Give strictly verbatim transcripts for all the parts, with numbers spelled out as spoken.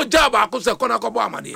job ako se kona ko bo amade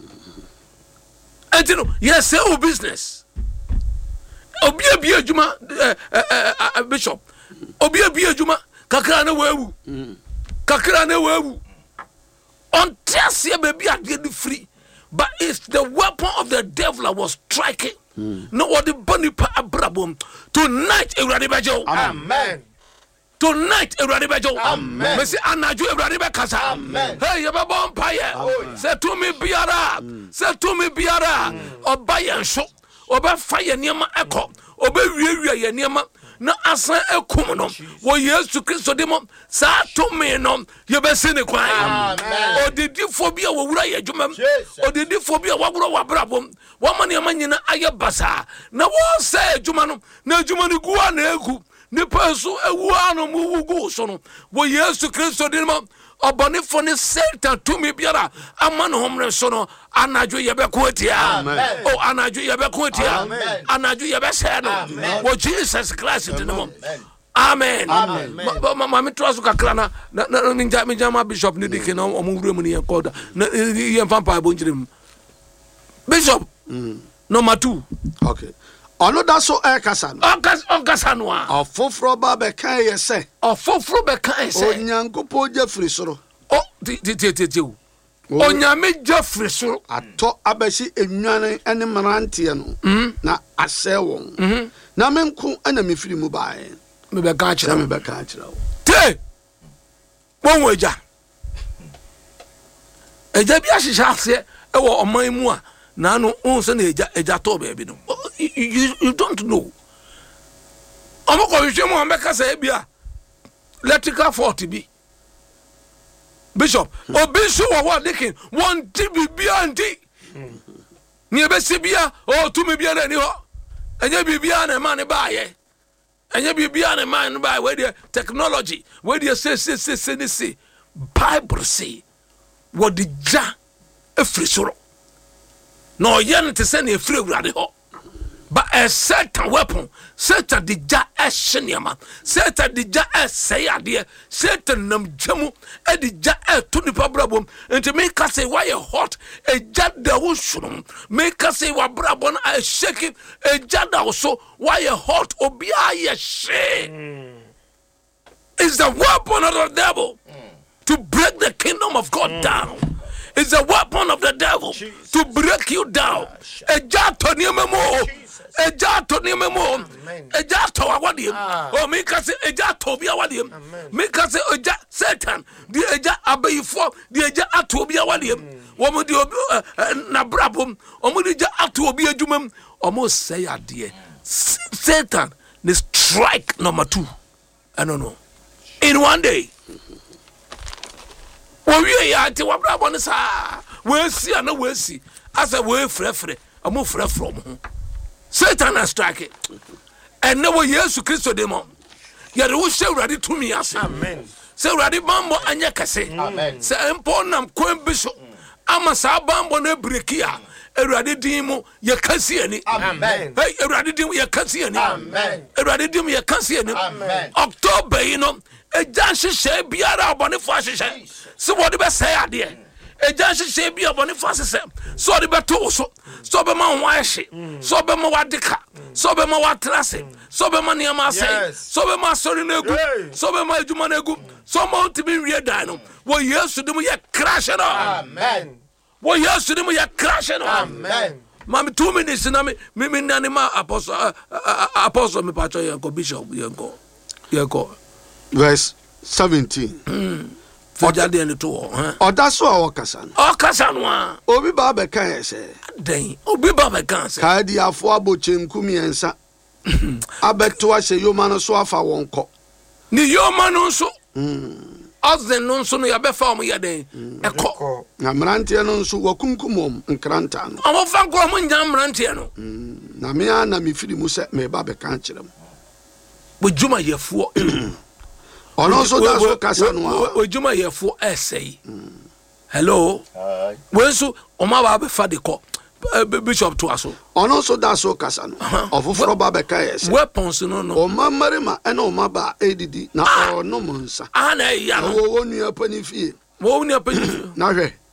enti no yes say o business obi abi adwuma bishop obi abi adwuma kakra na wawu kakra na wawu on tiasia baby ade the free but it's the weapon of the devil that was striking mm. no what the bunny pa abrabom tonight Ewurade bejo amen tonight Ewurade bejo amen me say anaju Ewurade be kasa amen hey you be bon paye say to me biara say to me biara oba ye nso oba fa ye niam ekọ oba wiewia ye niam na asan ekum no wo Yesu Kristo de mo sa to me no ye be se ne kwan amen odidifo bia wo wura ye dwumam odidifo bia wo wura wa brabom wo ma ne manyina aye basa na wo se dwuma no na dwuma no gu ana egu ni peso ewu anu mu gu so no wo Yesu Kristo de mo obonifo ne Satan to me biara amano homre so no anaju ye be ko atia oh anaju ye be ko atia anaju ye be se no wo Jesus Christ de no amen ma me to aso kakra na na minja minja ma bishop ni dike na omwure mu ne yakoda na ye mfampa bo njirem bishop number two okay ono da so e kasa no okas okasa no a ofofro ba be kan ye se ofofro be kan ye se onyankopo je firi soro o ti ti ti ti o onyame je firi soro ato abashi enwane ene marante no na ase won na menku ana me firi mu bae me be kan kira me be kan kira te won weja eja bi ahihya ase e wo oman mu a na no unse na eja eja to be no you, you don't know omo ko hwe mu ambeka say bia electrical fault bi bishop obi so wo wa dikin one ti bibia anti ni ebe se bia o tu me bia na ni ho enye bibia na ma ne baaye enye bibia na ma ne baaye we the technology we the say say say say say Bible say what the ja efri soro no yen te say na efri Ewurade ho but a certain weapon Satan the ja esheniama Satan the ja say ade Satan nam jamu e the ja e to ni pabrabom enti make us say why hot e ja da wo shunu make us say wa brabon a shaking e ja da so why hot obi aye she is the weapon of the devil to break the kingdom of God down. It's a weapon of the devil Jesus. To break you down. A jato ni memo. A jato ni memo. A jato awadim. Oh, me kase a jato bi awadim. Me kase a ja Satan. The eja abayifo. The eja ato bi awadim. Womo di na brabum. Omo di ja ato bi adwumam. Omo say ade. Satan the strike number two. I don't know. In one day. We ya ti wa bra bon sa we si ana we si asa we frefre amo frefre from Satan has strike and no Yesu Kristo de mo ya de wo hye Ewurade tumi ase amen se Ewurade bambo anya kase amen se empo nam kwen biso ama sa bambo na brekia Ewurade din mu ye kase ani amen hey Ewurade din mu ye kase ani amen Ewurade din mu ye kase ani amen October you know eja hye biara abonefo hye so what be say ade eja hye bia abonefo asese so de beto so so be ma ho ahye so be ma wadeka so be ma watrase so be ma niam asay so be ma sori na egu so be ma adwuma na egu so ma ontimi wie dan no wo Yesu dem ye crash no amen wo Yesu dem ye crash no amen mami two minutes na me me nane ma apostle apostle me pacho yenko bishop yenko yenko verse seventeen. Mm. Oda de ne to ho. Oda so a wakasa no. Okasa no a. Obi ba be kan ese. Den. Obi ba be kan ese. Ka di afo abochem kumiensa. Abeto ahye yoma no so afa wonko. Ni yoma no so. Mm. Ozen no so no ya be fa om ye den. Eko. Na mrante no so wakunkumom nkranta no. Omo fa nko mo nya mrante no. Na me ana me firi mu se me ba be kan kirem. Bo juma yefo. Ono so da so kasa no a ojuma yefo essay hello hi wenso o ma ba be fa de ko bishop to aso ono so da so kasa no ofoforo ba be ka yes weapons no no o ma marima e na o ma ba edidi na o no monsa ah na ya no wo wonu apani fie wo wonu apani fie na hwe